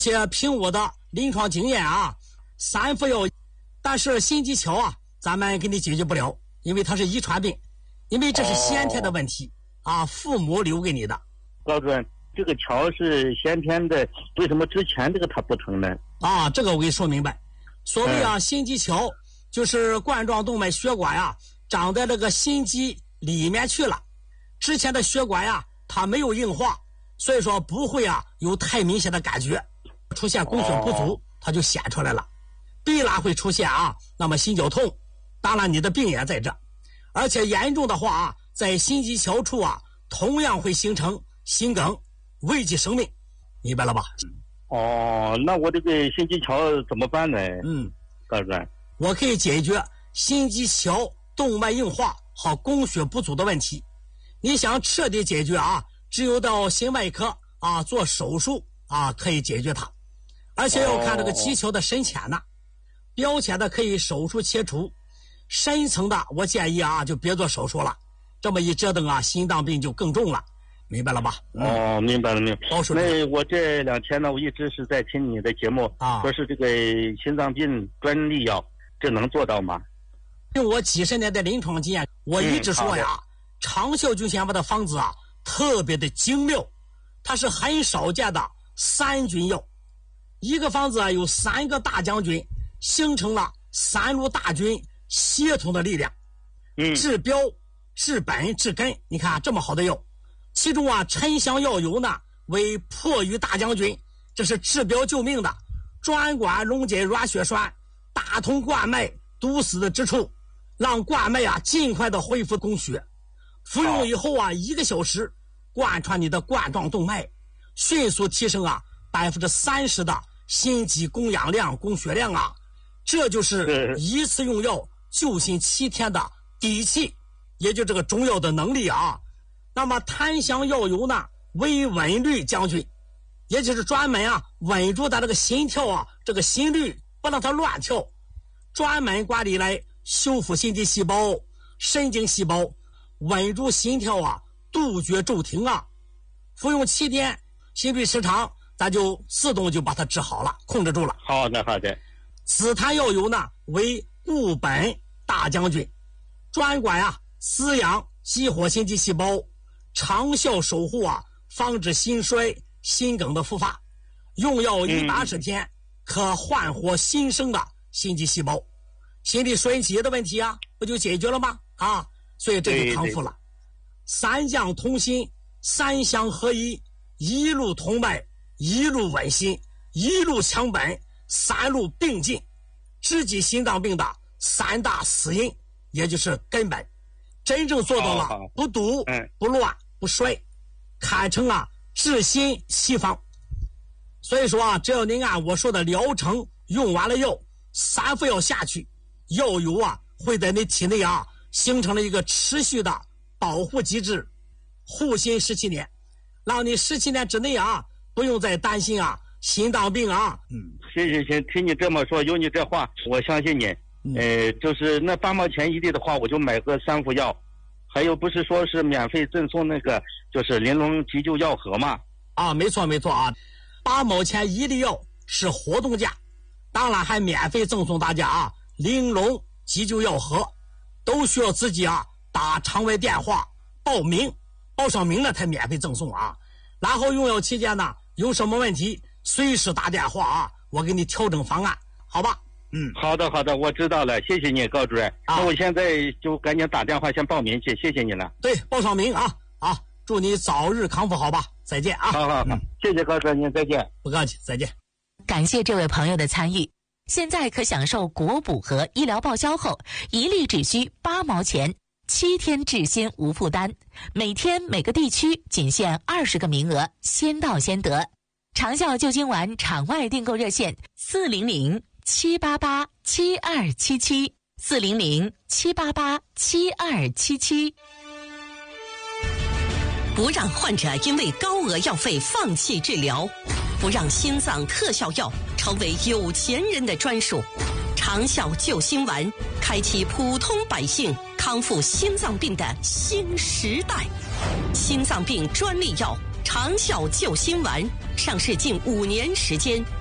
且凭我的临床经验啊，3副药，但是心肌桥啊，咱们给你解决不了，因为它是遗传病，因为这是先天的问题啊，父母留给你的。 高主任，这个桥是先天的，为什么之前这个它不疼呢？ 啊，这个我给你说明白。所谓啊，心肌桥就是冠状动脉血管呀，长在这个心肌里面去了，之前的血管呀，它没有硬化，所以说不会啊有太明显的感觉，出现供血不足，它就显出来了。必然会出现啊，那么心绞痛，当然你的病也在这，而且严重的话啊，在心肌桥处啊，同样会形成心梗，危及生命，明白了吧？ 哦，那我这个心肌桥怎么办呢？高主任， 我可以解决心肌桥动脉硬化和供血不足的问题。你想彻底解决啊，只有到心外科啊做手术啊可以解决它，而且要看这个肌桥的深浅呢。表浅的可以手术切除，深层的我建议啊就别做手术了，这么一折腾啊，心脏病就更重了，明白了吧？ 哦，明白了，明白。那我这2天呢，我一直是在听你的节目啊，说是这个心脏病专利药，这能做到吗？ 用我几十年的临床经验，我一直说呀，长效菌酰胺的方子啊特别的精妙，它是很少见的3菌药，一个方子啊有3个大将军，形成了3路大军协同的力量，治标治本治根。你看这么好的药，其中啊沉香药油呢为破瘀大将军，这是治标救命的，专管龙筋软血栓，打通冠脉堵死的之处，让冠脉啊尽快的恢复供血。服用以后啊1个小时，贯穿你的冠状动脉，迅速提升啊30%的心肌供氧量、供血量啊，这就是一次用药救心7天的底气，也就这个中药的能力啊。那么檀香药油呢为稳律将军，也就是专门啊稳住咱这个心跳啊，这个心率不让它乱跳，专门管理来修复心肌细胞、神经细胞，稳住心跳啊，杜绝骤停啊。服用7天，心律失常，咱就自动就把它治好了，控制住了。 好的，好的。 紫檀药油呢为固本大将军，专管啊滋养激活心肌细胞，长效守护啊，防止心衰心梗的复发。用药180天，可焕活新生的心肌细胞，心力衰竭的问题啊，不就解决了吗？啊，所以这就康复了。3降同心，3相合一，一路同脉，一路稳心，一路强本，3路并进，直击心脏病的3大死因，也就是根本，真正做到了不堵、不乱、不衰，堪称啊治心西方。所以说啊，只要您按我说的疗程用完了药，3副药下去，药油啊会在你体内啊形成了一个持续的保护机制，护心17年，让你17年之内啊不用再担心啊心脏病啊。 行，听你这么说，有你这话，我相信你。就是那8毛钱一粒的话，我就买个3副药，还有不是说是免费赠送那个就是玲珑急救药盒吗？ 啊，没错啊，8毛钱一粒药是活动价，当然还免费赠送大家啊玲珑急救药盒，都需要自己啊打场外电话报名，报上名了才免费赠送啊。然后用药期间呢，有什么问题随时打电话啊，我给你调整方案，好吧？ 好的，我知道了，谢谢你高主任。那我现在就赶紧打电话先报名去，谢谢你了。 对，报上名啊，好，祝你早日康复，好吧？再见啊！ 好，谢谢高主任，您再见。 不客气，再见。 感谢这位朋友的参与。现在可享受国补和医疗报销后，一粒只需8毛钱，7天治心无负担，每天每个地区仅限20个名额，先到先得。长效救心丸场外订购热线400-788-7277，400-788-7277。 不让患者因为高额药费放弃治疗，不让心脏特效药成为有钱人的专属。长效救心丸开启普通百姓康复心脏病的新时代。心脏病专利药长效救心丸上市近5年时间，